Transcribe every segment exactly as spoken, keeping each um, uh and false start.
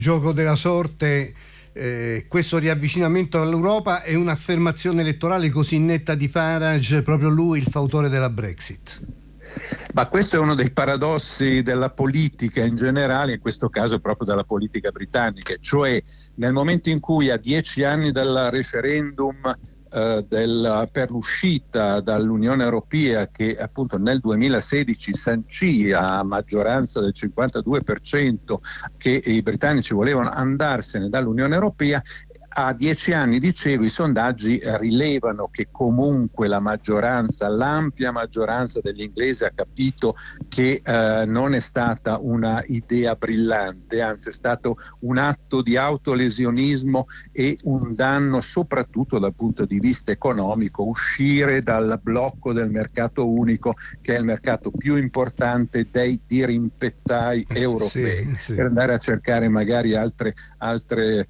gioco della sorte, eh, questo riavvicinamento all'Europa è un'affermazione elettorale così netta di Farage, proprio lui il fautore della Brexit? Ma questo è uno dei paradossi della politica in generale, in questo caso proprio della politica britannica, cioè nel momento in cui a dieci anni dal referendum eh, del, per l'uscita dall'Unione Europea, che appunto nel duemilasedici sancì a maggioranza del cinquantadue per cento che i britannici volevano andarsene dall'Unione Europea, a dieci anni, dicevo, i sondaggi rilevano che comunque la maggioranza, l'ampia maggioranza degli inglesi ha capito che eh, non è stata una idea brillante, anzi è stato un atto di autolesionismo e un danno soprattutto dal punto di vista economico, uscire dal blocco del mercato unico, che è il mercato più importante dei dirimpettai europei, sì, sì. per andare a cercare magari altre, altre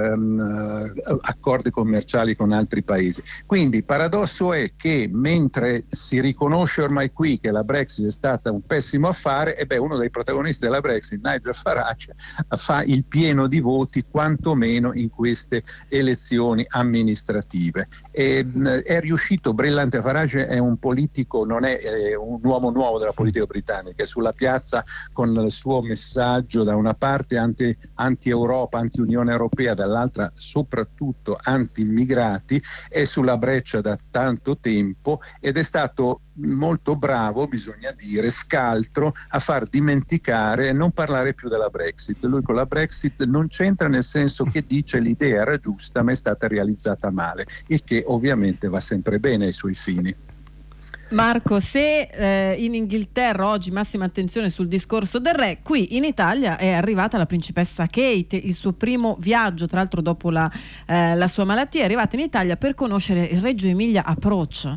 um, accordi commerciali con altri paesi. Quindi il paradosso è che mentre si riconosce ormai qui che la Brexit è stata un pessimo affare, e beh, uno dei protagonisti della Brexit, Nigel Farage, fa il pieno di voti quantomeno in queste elezioni amministrative. E, è riuscito brillante. Farage è un politico, non è, è un uomo nuovo della politica britannica, è sulla piazza con il suo messaggio da una parte anti, anti-Europa, anti-Unione Europea, dall'altra soprattutto anti-immigrati, è sulla breccia da tanto tempo ed è stato molto bravo, bisogna dire, scaltro a far dimenticare e non parlare più della Brexit. Lui con la Brexit non c'entra, nel senso che dice l'idea era giusta ma è stata realizzata male, il che ovviamente va sempre bene ai suoi fini. Marco, se eh, in Inghilterra oggi massima attenzione sul discorso del re, qui in Italia è arrivata la principessa Kate, il suo primo viaggio, tra l'altro dopo la, eh, la sua malattia, è arrivata in Italia per conoscere il Reggio Emilia Approach.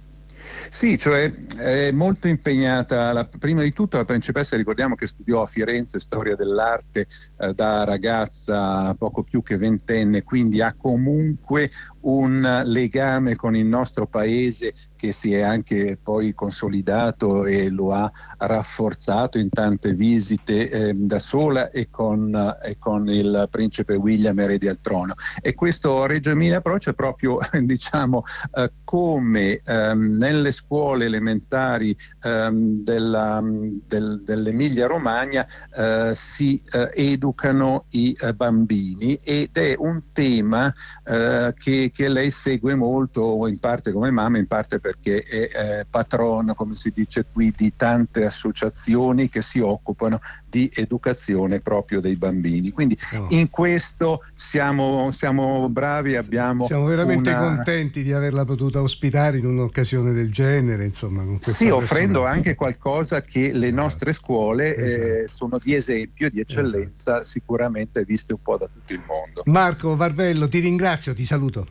Sì, cioè è molto impegnata. La, prima di tutto la principessa, ricordiamo che studiò a Firenze storia dell'arte eh, da ragazza poco più che ventenne, quindi ha comunque un legame con il nostro paese che si è anche poi consolidato e lo ha rafforzato in tante visite eh, da sola e con, eh, e con il principe William erede al trono. E questo Reggio Emilia Approach è proprio diciamo eh, come ehm, nelle scuole elementari ehm, della, del, dell'Emilia Romagna eh, si eh, educano i eh, bambini, ed è un tema eh, che, che lei segue molto, in parte come mamma, in parte perché è eh, patrono, come si dice qui, di tante associazioni che si occupano di educazione proprio dei bambini. Quindi no. in questo siamo, siamo bravi, abbiamo siamo veramente una... contenti di averla potuta ospitare in un'occasione del genere, insomma, con sì, offrendo anche qualcosa che le nostre scuole esatto. eh, sono di esempio, di eccellenza, esatto. sicuramente viste un po' da tutto il mondo. Marco Varvello, ti ringrazio, ti saluto.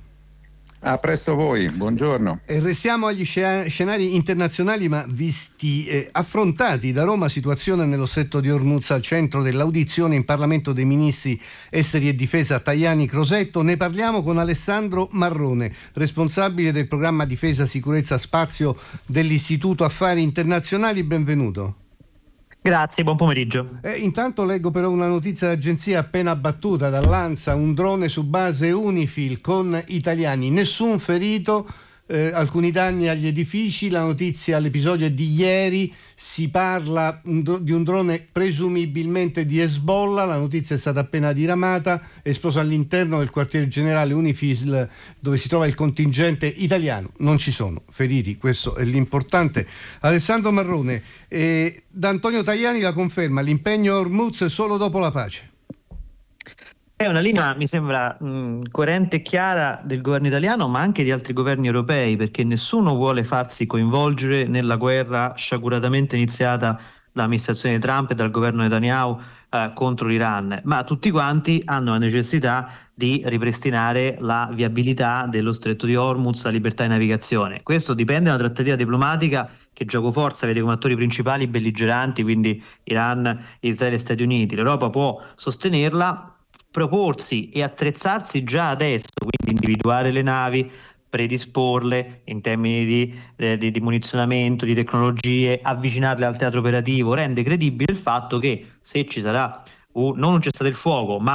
A presto voi, buongiorno. E restiamo agli scenari internazionali, ma visti eh, affrontati da Roma, situazione nello stretto di Hormuz al centro dell'audizione in Parlamento dei ministri esteri e difesa Tajani Crosetto. Ne parliamo con Alessandro Marrone, responsabile del programma Difesa, Sicurezza, Spazio dell'Istituto Affari Internazionali. Benvenuto. Grazie, buon pomeriggio. Eh, intanto leggo però una notizia d'agenzia appena battuta dall'ANSA: un drone su base Unifil con italiani, nessun ferito, eh, alcuni danni agli edifici. La notizia, l'episodio è di ieri, si parla un dro- di un drone presumibilmente di Hezbollah. La notizia è stata appena diramata, è esploso all'interno del quartier generale Unifil dove si trova il contingente italiano. Non ci sono feriti, questo è l'importante. Alessandro Marrone, eh, da Antonio Tajani la conferma, l'impegno a Hormuz solo dopo la pace. È una linea, mi sembra, mh, coerente e chiara del governo italiano, ma anche di altri governi europei, perché nessuno vuole farsi coinvolgere nella guerra sciaguratamente iniziata dall'amministrazione Trump e dal governo Netanyahu eh, contro l'Iran, ma tutti quanti hanno la necessità di ripristinare la viabilità dello stretto di Hormuz, la libertà di navigazione. Questo dipende da una trattativa diplomatica che giocoforza vede come attori principali belligeranti, quindi Iran, Israele e Stati Uniti. L'Europa può sostenerla, proporsi e attrezzarsi già adesso, quindi individuare le navi, predisporle in termini di, eh, di, di munizionamento, di tecnologie, avvicinarle al teatro operativo, rende credibile il fatto che se ci sarà un, non un cessate il fuoco, ma